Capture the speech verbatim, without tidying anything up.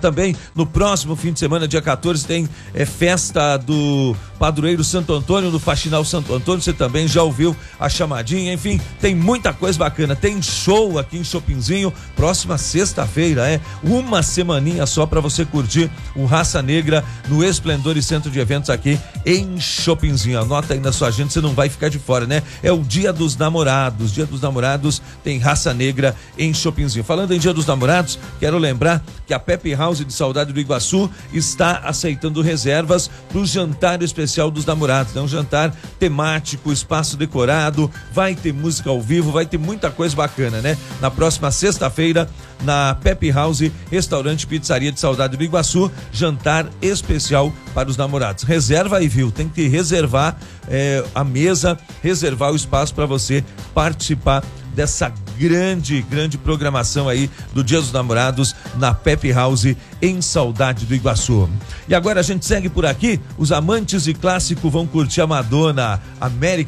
também no próximo fim de semana, dia quatorze, tem é, festa do Padroeiro Santo Antônio, no Faxinal Santo Antônio. Você também já ouviu a chamadinha. Enfim, tem muita coisa bacana. Tem show aqui em Chopinzinho, próxima sexta-feira, é uma semaninha só para você curtir o Raça Negra no Esplendor e Centro de Eventos aqui em Chopinzinho. Anota aí na sua agenda, você não vai ficar de fora, né? É o Dia dos Namorados. Dia dos Namorados tem Raça Negra em Chopinzinho. Falando em Dia dos Namorados, quero lembrar que a Pepe House de Saudade do Iguaçu está aceitando reservas para o jantar especial dos namorados, né? Um jantar temático, espaço decorado, vai ter música ao vivo, vai ter muita coisa bacana, né? Na próxima sexta-feira, na Pepe House, restaurante Pizzaria de Saudade do Iguaçu, jantar especial para os namorados. Reserva aí, viu? Tem que reservar é, a mesa, reservar o espaço para você participar dessa grande, grande programação aí do Dia dos Namorados na Pepe House em Saudade do Iguaçu. E agora a gente segue por aqui, os amantes de clássico vão curtir a Madonna, América